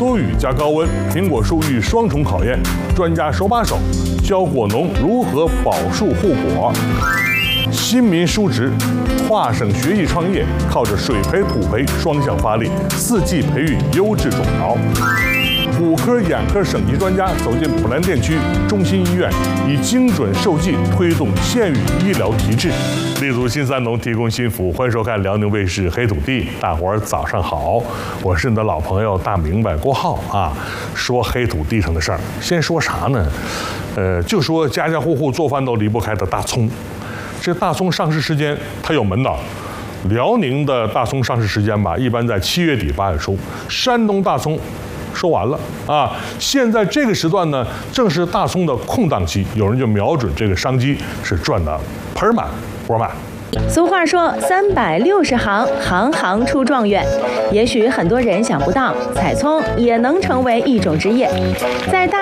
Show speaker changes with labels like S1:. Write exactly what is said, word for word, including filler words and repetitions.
S1: 多雨加高温，苹果树遇双重考验，专家手把手教果农如何保树护果。新民叔侄，跨省学艺创业，靠着水培土培双向发力，四季培育优质种苗。骨科眼科省级专家走进普兰店区中心医院，以精准授剂推动县域医疗提质，立足新三农，提供新服务。欢迎收看辽宁卫视《黑土地》，大伙儿早上好，我是你的老朋友大明白郭浩啊。说黑土地上的事儿，先说啥呢？呃，就说家家户户做饭都离不开的大葱。这大葱上市时间它有门道。辽宁的大葱上市时间吧，一般在七月底八月初。山东大葱说完了啊，现在这个时段呢，正是大葱的空档期，有人就瞄准这个商机，是赚的盆满钵满。
S2: 俗话说三百六十行，行行出状元。也许很多人想不到，采葱也能成为一种职业。在大